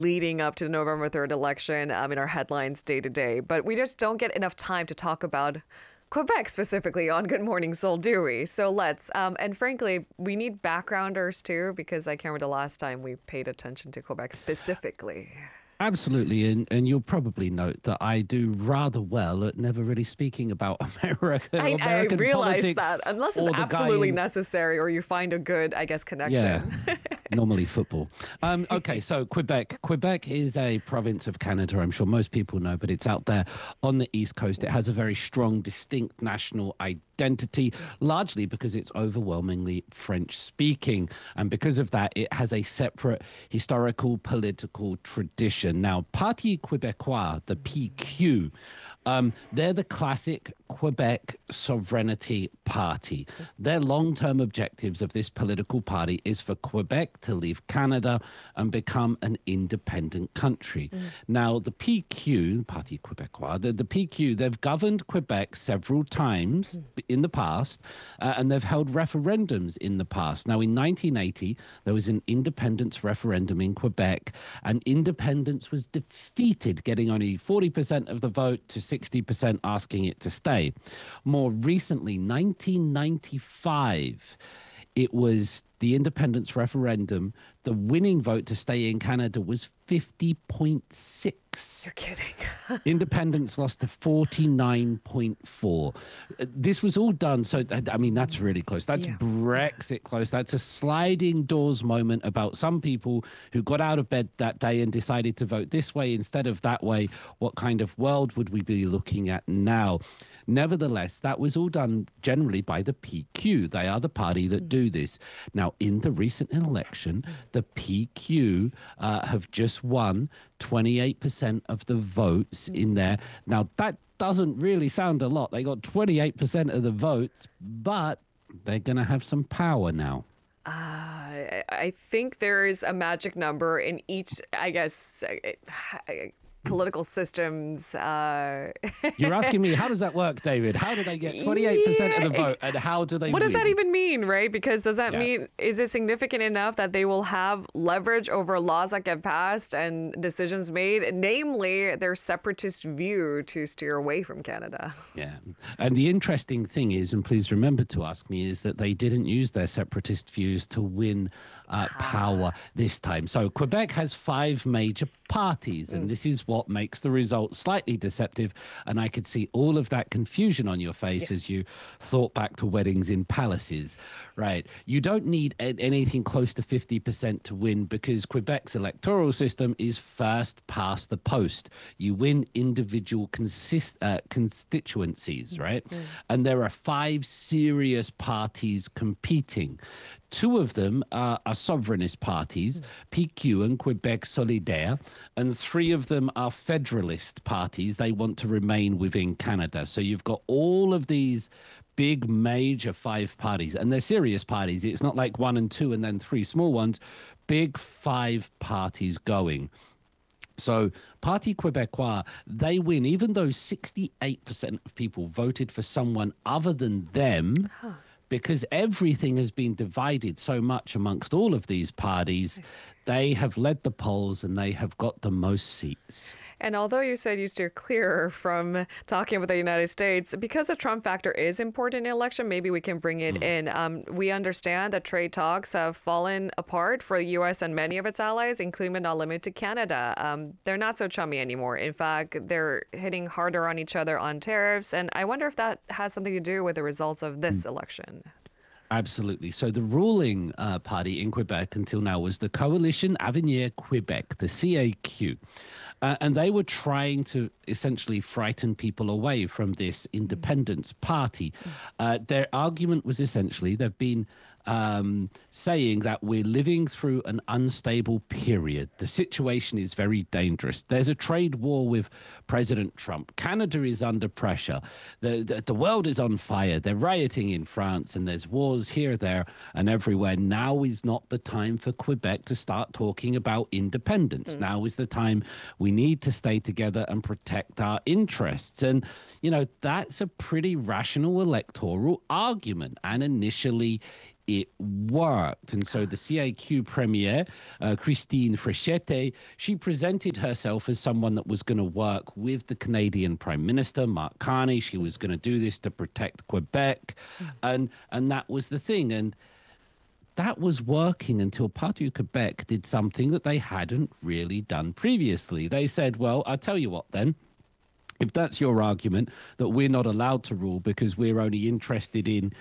leading up to the November 3rd election in our headlines day to day. But we just don't get enough time to talk about Quebec specifically on Good Morning Seoul, do we? So let's. And frankly, we need backgrounders too, because I can't remember the last time we paid attention to Quebec specifically. Absolutely, and you'll probably note that I do rather well at never really speaking about American I realize politics, that, unless it's absolutely necessary or you find a good, I guess, connection. Yeah, normally football. Okay, so Quebec. Quebec is a province of Canada, I'm sure most people know, but it's out there on the East Coast. It has a very strong, distinct national identity, largely because it's overwhelmingly French-speaking. And because of that, it has a separate historical, political tradition. Now, Parti Québécois, the PQ, they're the classic Quebec sovereignty party. Their long-term objectives of this political party is for Quebec to leave Canada and become an independent country. Now, the PQ, Parti Québécois, the PQ, they've governed Quebec several times in the past, and they've held referendums in the past. Now, in 1980, there was an independence referendum in Quebec, and independence was defeated, getting only 40% of the vote to 60% asking it to stay. More recently, 1995, it was the independence referendum. The winning vote to stay in Canada was 50.6. You're kidding. Independence lost to 49.4. This was all done. So, I mean, that's really close. That's Brexit close. That's a sliding doors moment about some people who got out of bed that day and decided to vote this way instead of that way. What kind of world would we be looking at now? Nevertheless, that was all done generally by the PQ. They are the party that do this. Now, in the recent election, the PQ have just won 28% of the votes in there. Now, that doesn't really sound a lot. They got 28% of the votes, but they're going to have some power now. I think there is a magic number in each, I guess, political systems. You're asking me, how does that work, David? How do they get 28% of the vote, and how do they What win? does that even mean, right? Because does that mean, is it significant enough that they will have leverage over laws that get passed and decisions made, namely their separatist view to steer away from Canada? Yeah. And the interesting thing is, and please remember to ask me, is that they didn't use their separatist views to win power this time. So Quebec has 5 major parties, and this is what makes the result slightly deceptive. And I could see all of that confusion on your face as you thought back to weddings in palaces, right? You don't need anything close to 50% to win, because Quebec's electoral system is first past the post. You win individual constituencies, right? And there are 5 serious parties competing. 2 of them are sovereignist parties, PQ and Quebec Solidaire, and 3 of them are federalist parties. They want to remain within Canada. So you've got all of these big major 5 parties, and they're serious parties. It's not like 1 and 2 and then 3 small ones. Big 5 parties going. So Parti Québécois, they win, even though 68% of people voted for someone other than them. Because everything has been divided so much amongst all of these parties, they have led the polls and they have got the most seats. And although you said you steer clear from talking about the United States, because the Trump factor is important in election, maybe we can bring it in. We understand that trade talks have fallen apart for the U.S. and many of its allies, including but not limited to Canada. They're not so chummy anymore. In fact, they're hitting harder on each other on tariffs. And I wonder if that has something to do with the results of this election. Absolutely. So the ruling party in Quebec until now was the Coalition Avenir Quebec, the CAQ. And they were trying to essentially frighten people away from this independence party. Their argument was essentially they've been saying that we're living through an unstable period. The situation is very dangerous. There's a trade war with President Trump. Canada is under pressure. The world is on fire. They're rioting in France, and there's wars here, there, and everywhere. Now is not the time for Quebec to start talking about independence. Now is the time we need to stay together and protect our interests. And, you know, that's a pretty rational electoral argument. And initially, it worked. And so the CAQ premier, Christine Frechette, she presented herself as someone that was going to work with the Canadian Prime Minister, Mark Carney. She was going to do this to protect Quebec. And that was the thing. And that was working until Parti Quebec did something that they hadn't really done previously. They said, well, I'll tell you what then. If that's your argument that we're not allowed to rule because we're only interested in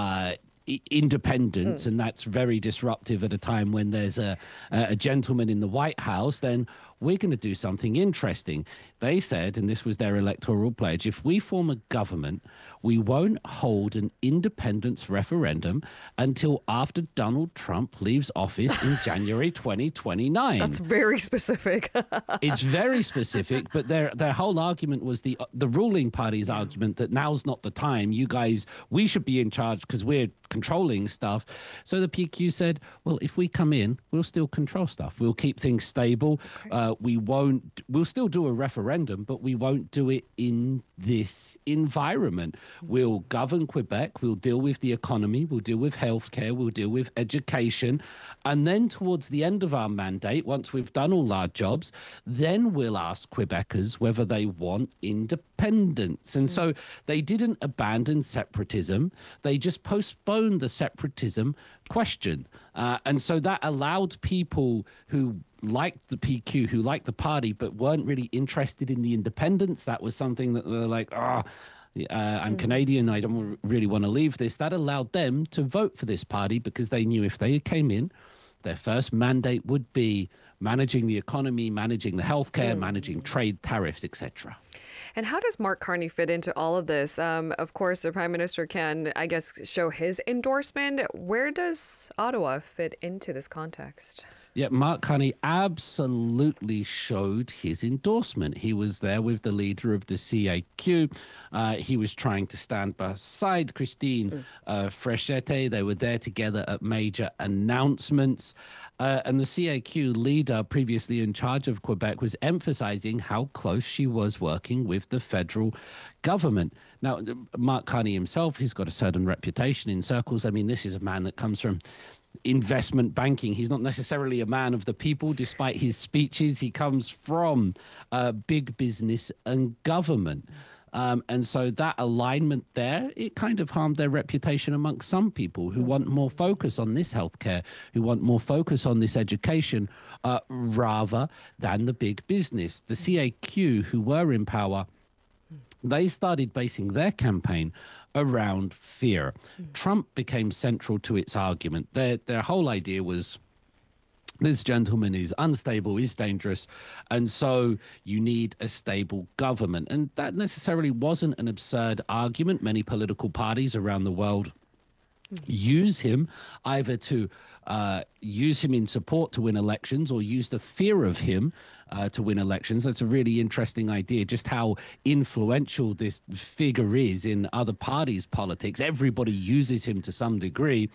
independence, and that's very disruptive at a time when there's a gentleman in the White House, then we're going to do something interesting. They said, and this was their electoral pledge, if we form a government, we won't hold an independence referendum until after Donald Trump leaves office in January 2029. That's very specific. It's very specific, but their whole argument was the ruling party's argument that now's not the time. You guys, we should be in charge because we're controlling stuff. So the PQ said, well, if we come in, we'll still control stuff. We'll keep things stable. Okay. We'll still do a referendum, but we won't do it in this environment. We'll govern Quebec. We'll deal with the economy. We'll deal with healthcare. We'll deal with education. And then towards the end of our mandate, once we've done all our jobs, then we'll ask Quebecers whether they want independence. And so they didn't abandon separatism. They just postponed the separatism question. And so that allowed people who liked the PQ, who liked the party, but weren't really interested in the independence. That was something that they're like, I'm Canadian, I don't really want to leave this. That allowed them to vote for this party because they knew if they came in, their first mandate would be managing the economy, managing the healthcare, managing trade, tariffs, etc. And how does Mark Carney fit into all of this? Of course, the Prime Minister can, I guess, show his endorsement. Where does Ottawa fit into this context? Yeah, Mark Carney absolutely showed his endorsement. He was there with the leader of the CAQ. He was trying to stand beside Christine Frechette. They were there together at major announcements. And the CAQ leader, previously in charge of Quebec, was emphasizing how close she was working with the federal government. Now, Mark Carney himself, he's got a certain reputation in circles. I mean, this is a man that comes from investment banking. He's not necessarily a man of the people, despite his speeches. He comes from big business and government. And so that alignment there, it kind of harmed their reputation amongst some people who want more focus on this healthcare, who want more focus on this education, rather than the big business. The CAQ, who were in power, they started basing their campaign around fear. Trump became central to its argument. Their whole idea was, this gentleman is unstable, is dangerous, and so you need a stable government. And that necessarily wasn't an absurd argument. Many political parties around the world use him either to use him in support to win elections or use the fear of him to win elections. That's a really interesting idea, just how influential this figure is in other parties' politics. Everybody uses him to some degree.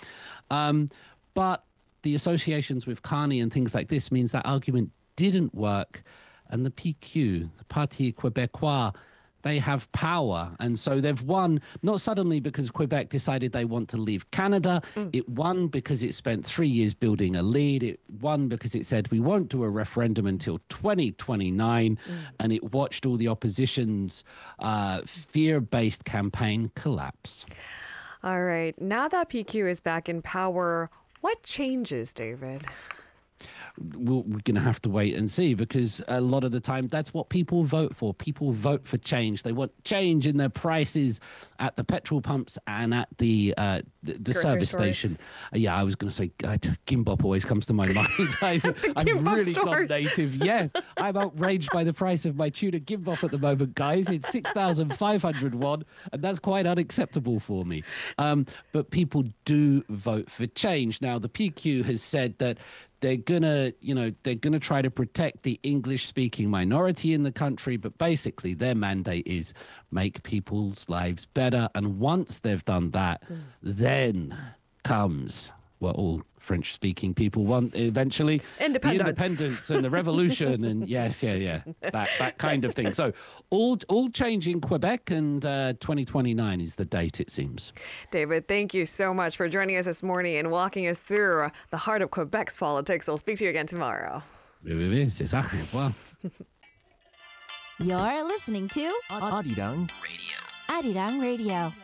But the associations with Carney and things like this means that argument didn't work. And the PQ, the Parti Québécois, they have power. And so they've won, not suddenly because Quebec decided they want to leave Canada. It won because it spent 3 years building a lead. It won because it said we won't do a referendum until 2029. And it watched all the opposition's fear-based campaign collapse. All right. Now that PQ is back in power, what changes, David? We're going to have to wait and see, because a lot of the time that's what people vote for. People vote for change. They want change in their prices at the petrol pumps and at the service station. Yeah, I was going to say Gimbop always comes to my mind. I've really gone native. Yes, I'm outraged by the price of my tuna Gimbop at the moment, guys. It's 6,500 won, and that's quite unacceptable for me. But people do vote for change. Now, the PQ has said that they're gonna try to protect the English-speaking minority in the country, but basically their mandate is make people's lives better. And once they've done that, then comes what all French-speaking people want eventually. Independence. The independence and the revolution and that kind of thing. So all change in Quebec, and 2029 is the date, it seems. David, thank you so much for joining us this morning and walking us through the heart of Quebec's politics. We'll speak to you again tomorrow. Oui, c'est ça. Au revoir. You're listening to Arirang Radio. Arirang Radio.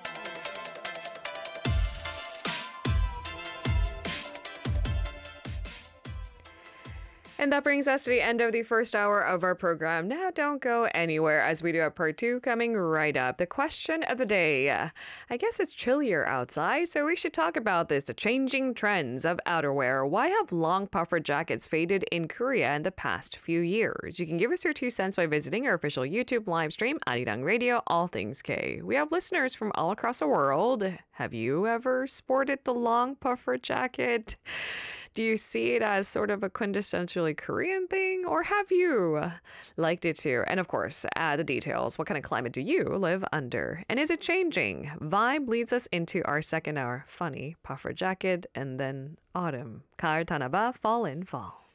And that brings us to the end of the first hour of our program. Now, don't go anywhere as we do have part two coming right up. The question of the day. I guess it's chillier outside, so we should talk about this. The changing trends of outerwear. Why have long puffer jackets faded in Korea in the past few years? You can give us your 2 cents by visiting our official YouTube live stream, Arirang Radio, All Things K. We have listeners from all across the world. Have you ever sported the long puffer jacket? Do you see it as sort of a quintessentially Korean thing, or have you liked it too? And of course, add the details. What kind of climate do you live under? And is it changing? Vibe leads us into our second hour. Funny puffer jacket and then autumn. Kaar Tanaba, Fall in Fall.